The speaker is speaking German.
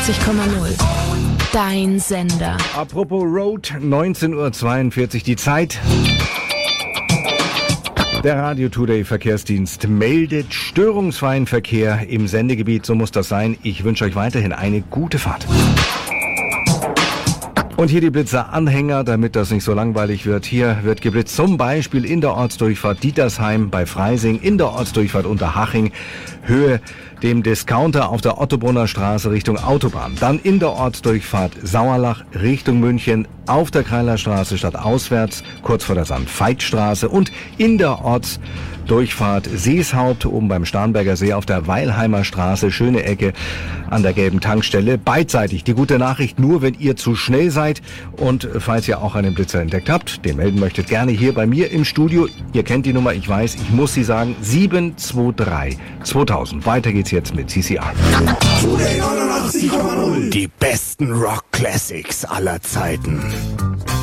Dein Sender. Apropos Road, 19:42 Uhr die Zeit. Der Radio Today Verkehrsdienst meldet störungsfreien Verkehr im Sendegebiet. So muss das sein. Ich wünsche euch weiterhin eine gute Fahrt. Und hier die Blitzer-Anhänger, damit das nicht so langweilig wird. Hier wird geblitzt zum Beispiel in der Ortsdurchfahrt Dietersheim bei Freising, in der Ortsdurchfahrt Unterhaching, Höhe dem Discounter auf der Ottobrunner Straße Richtung Autobahn. Dann in der Ortsdurchfahrt Sauerlach Richtung München, auf der Kreiler Straße stadtauswärts, kurz vor der Sandveitstraße und in der Ortsdurchfahrt Seeshaupt, oben beim Starnberger See auf der Weilheimer Straße, schöne Ecke an der gelben Tankstelle. Beidseitig die gute Nachricht, nur wenn ihr zu schnell seid und falls ihr auch einen Blitzer entdeckt habt, den melden möchtet, gerne hier bei mir im Studio. Ihr kennt die Nummer, ich weiß, ich muss sie sagen, 723 2000. Weiter geht's jetzt mit CCR. Die besten Rock-Classics aller Zeiten.